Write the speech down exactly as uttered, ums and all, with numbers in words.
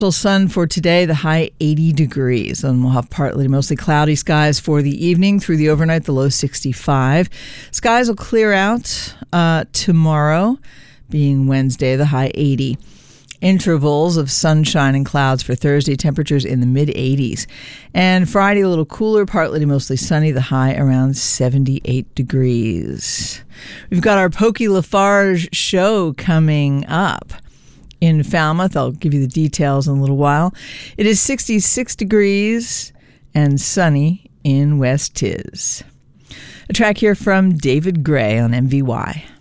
Sun for today, the high eighty degrees, and we'll have partly to mostly cloudy skies for the evening through the overnight, the low sixty-five. Skies will clear out uh, tomorrow, being Wednesday, the high eighty. Intervals of sunshine and clouds for Thursday, temperatures in the mid eighties. And Friday, a little cooler, partly to mostly sunny, the high around seventy-eight degrees. We've got our Pokey Lafarge show coming up in Falmouth. I'll give you the details in a little while. It is sixty-six degrees and sunny in West Tiz. A track here from David Gray on M V Y.